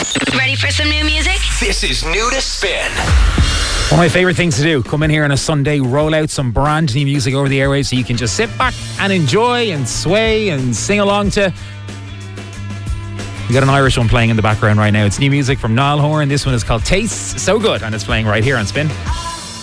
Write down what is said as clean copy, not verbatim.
Ready for some new music? This is New to Spin. One of my favourite things to do, come in here on a Sunday, roll out some brand new music over the airwaves so you can just sit back and enjoy and sway and sing along to. We got an Irish one playing in the background right now. It's new music from Niall Horan. This one is called Tastes So Good and it's playing right here on Spin.